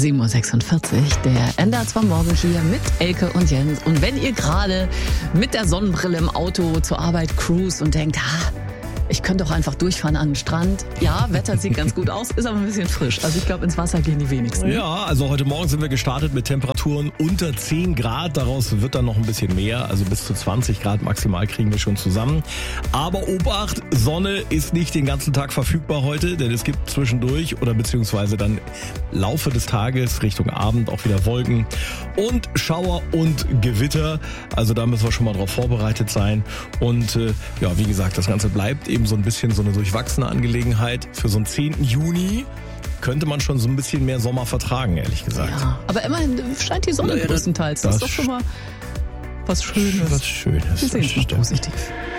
7.46 Uhr, der NDR2 Morgen hier mit Elke und Jens. Und wenn ihr gerade mit der Sonnenbrille im Auto zur Arbeit cruist und denkt, ich könnte doch einfach durchfahren an den Strand. Ja, Wetter sieht ganz gut aus, ist aber ein bisschen frisch. Also ich glaube, ins Wasser gehen die wenigsten. Ja, also heute Morgen sind wir gestartet mit Temperaturen unter 10 Grad. Daraus wird dann noch ein bisschen mehr. Also bis zu 20 Grad maximal kriegen wir schon zusammen. Aber Obacht, Sonne ist nicht den ganzen Tag verfügbar heute, denn es gibt zwischendurch oder beziehungsweise dann Laufe des Tages Richtung Abend auch wieder Wolken und Schauer und Gewitter. Also da müssen wir schon mal drauf vorbereitet sein. Und ja, wie gesagt, das Ganze bleibt eben so ein bisschen so eine durchwachsene Angelegenheit. Für so einen 10. Juni könnte man schon so ein bisschen mehr Sommer vertragen, ehrlich gesagt. Ja, aber immerhin scheint die Sonne größtenteils. Das ist doch schon mal was Schönes. Was Schönes. Wir sehen es mal positiv.